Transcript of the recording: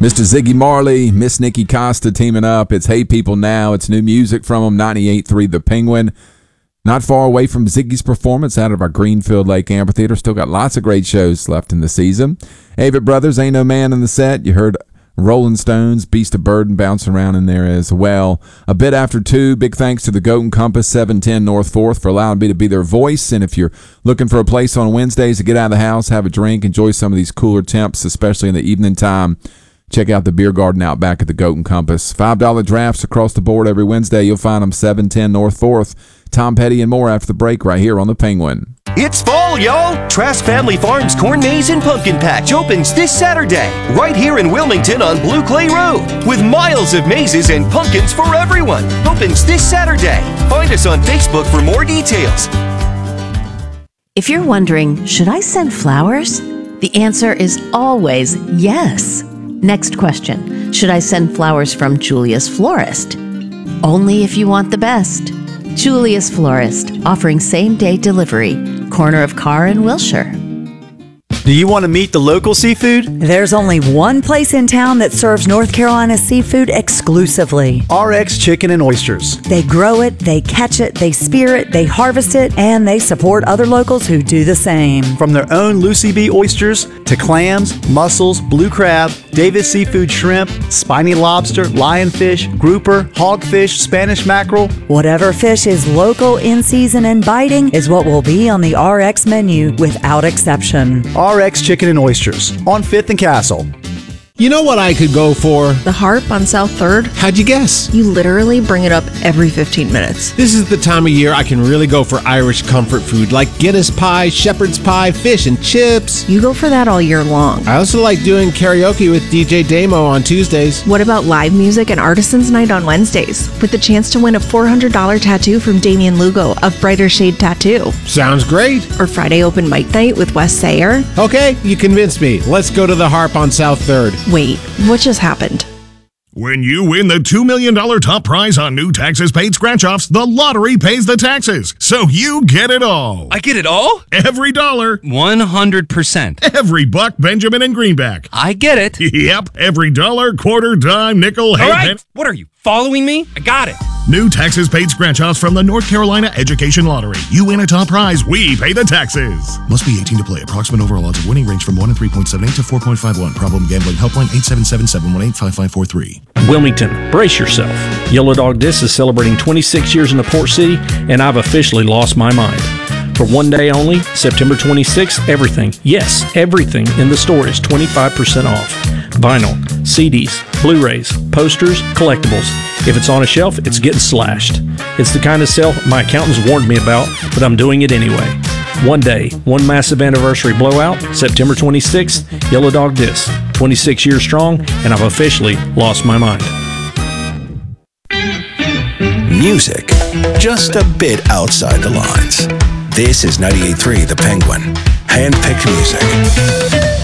Mr. Ziggy Marley, Miss Nikki Costa teaming up. It's Hey People Now. It's new music from them, 98.3 The Penguin. Not far away from Ziggy's performance out of our Greenfield Lake Amphitheater. Still got lots of great shows left in the season. Avett Brothers, Ain't No Man in the set. You heard Rolling Stones, Beast of Burden bouncing around in there as well. A bit after 2, big thanks to the Goat and Compass 710 North 4th for allowing me to be their voice. And if you're looking for a place on Wednesdays to get out of the house, have a drink, enjoy some of these cooler temps, especially in the evening time, check out the beer garden out back at the Goat and Compass. $5 drafts across the board every Wednesday. You'll find them 710 North 4th. Tom Petty and more after the break right here on The Penguin. It's fall, y'all! Trask Family Farms Corn Maze and Pumpkin Patch opens this Saturday, right here in Wilmington on Blue Clay Road, with miles of mazes and pumpkins for everyone. Opens this Saturday. Find us on Facebook for more details. If you're wondering, should I send flowers? The answer is always yes. Next question, should I send flowers from Julia's Florist? Only if you want the best. Julia's Florist, offering same-day delivery, corner of Carr and Wilshire. Do you want to meet the local seafood? There's only one place in town that serves North Carolina seafood exclusively. RX Chicken and Oysters. They grow it, they catch it, they spear it, they harvest it, and they support other locals who do the same. From their own Lucy B oysters to clams, mussels, blue crab, Davis seafood shrimp, spiny lobster, lionfish, grouper, hogfish, Spanish mackerel. Whatever fish is local, in season, and biting is what will be on the RX menu without exception. RX Chicken and Oysters on 5th and Castle. You know what I could go for? The Harp on South 3rd. How'd you guess? You literally bring it up every 15 minutes. This is the time of year I can really go for Irish comfort food like Guinness pie, shepherd's pie, fish and chips. You go for that all year long. I also like doing karaoke with DJ Damo on Tuesdays. What about live music and Artisans Night on Wednesdays, with the chance to win a $400 tattoo from Damian Lugo of Brighter Shade Tattoo? Sounds great. Or Friday open mic night with Wes Sayer? Okay, you convinced me. Let's go to the Harp on South 3rd. Wait, what just happened? When you win the $2 million top prize on new taxes paid scratch-offs, the lottery pays the taxes. So you get it all. I get it all? Every dollar. 100%. Every buck, Benjamin, and greenback. I get it. Yep. Every dollar, quarter, dime, nickel, all right. penny. What are you, following me? I got it. New taxes paid scratch-offs from the North Carolina Education Lottery. You win a top prize, we pay the taxes. Must be 18 to play. Approximate overall odds of winning range from 1 in 3.78 to 4.51. Problem gambling helpline 877-718-5543. Wilmington, brace yourself. Yellow Dog Disc is celebrating 26 years in the Port City, and I've officially lost my mind. For one day only, September 26th, everything, yes, everything in the store is 25% off. Vinyl, CDs, Blu-rays, posters, collectibles. If it's on a shelf, it's getting slashed. It's the kind of sale my accountants warned me about, but I'm doing it anyway. One day, one massive anniversary blowout, September 26th, Yellow Dog Disc. 26 years strong, and I've officially lost my mind. Music, just a bit outside the lines. This is 98.3 The Penguin. Hand-picked music.